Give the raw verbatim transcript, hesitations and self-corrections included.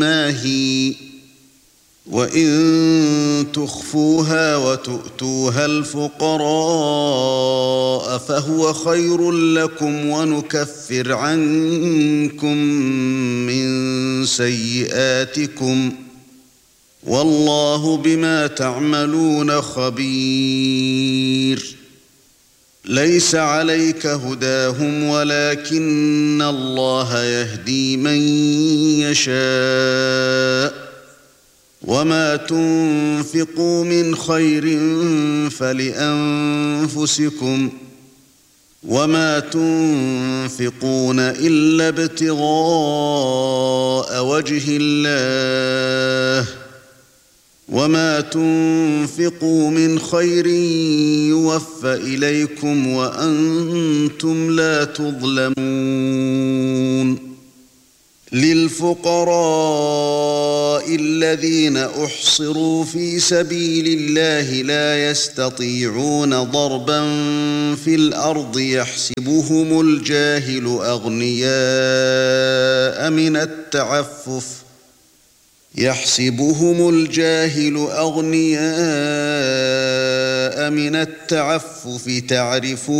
ماهي وإن تخفوها وتؤتوها الفقراء فهو خير لكم ونكفر عنكم من سيئاتكم والله بما تعملون خبير ليس عليك هداهم ولكن الله يهدي من يشاء وما تنفقوا من خير فلأنفسكم وما تنفقون إلا ابتغاء وجه الله وما تنفقوا من خير يوفى إليكم وأنتم لا تظلمون للفقراء الذين أحصروا في سبيل الله لا يستطيعون ضربا في الأرض يحسبهم الجاهل أغنياء من التعفف يحسبهم الجاهل أغنياء من التعفف تعرفهم